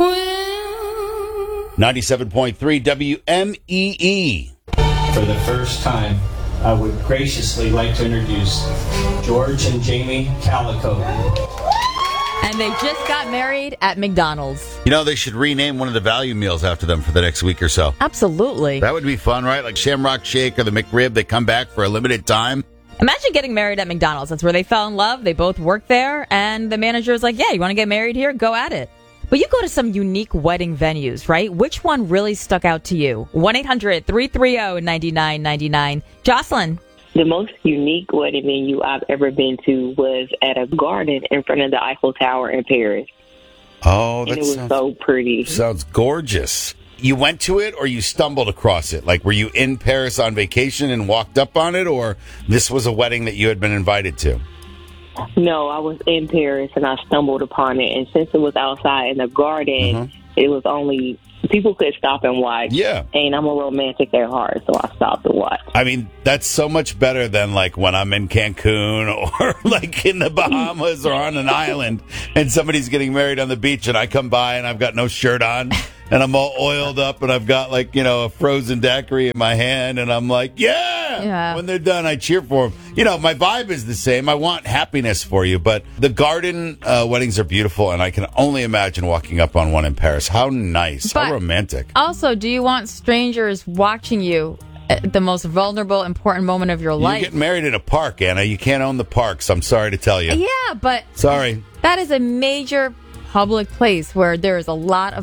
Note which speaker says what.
Speaker 1: 97.3 WMEE.
Speaker 2: For the first time, I would graciously like to introduce George and Jamie Calico.
Speaker 3: And they just got married at McDonald's.
Speaker 1: You know, they should rename one of the value meals after them for the next week or so.
Speaker 3: Absolutely.
Speaker 1: That would be fun, right? Like Shamrock Shake or the McRib, they come back for a limited time.
Speaker 3: Imagine getting married at McDonald's. That's where they fell in love. They both work there. And the manager is like, yeah, you want to get married here? Go at it. But you go to some unique wedding venues, right? Which one really stuck out to you? 1-800-330-9999. Jocelyn.
Speaker 4: The most unique wedding venue I've ever been to was at a garden in front of the Eiffel Tower in Paris.
Speaker 1: Oh,
Speaker 4: and it was so pretty.
Speaker 1: Sounds gorgeous. You went to it or you stumbled across it? Like, were you in Paris on vacation and walked up on it, or this was a wedding that you had been invited to?
Speaker 4: No, I was in Paris and I stumbled upon it. And since it was outside in the garden, it was only people could stop and watch.
Speaker 1: Yeah.
Speaker 4: And I'm a romantic at heart, so I stopped to watch.
Speaker 1: I mean, that's so much better than like when I'm in Cancun or like in the Bahamas or on an island and somebody's getting married on the beach and I come by and I've got no shirt on and I'm all oiled up and I've got like, you know, a frozen daiquiri in my hand and I'm like, yeah. When they're done, I cheer for them. You know, my vibe is the same. I want happiness for you, but the garden weddings are beautiful and I can only imagine walking up on one in Paris. How nice. How romantic.
Speaker 3: Also, do you want strangers watching you at the most vulnerable, important moment of your life?
Speaker 1: You get married in a park, Anna. You can't own the parks. I'm sorry to tell you.
Speaker 3: Yeah, but
Speaker 1: sorry.
Speaker 3: That is a major public place where there is a lot of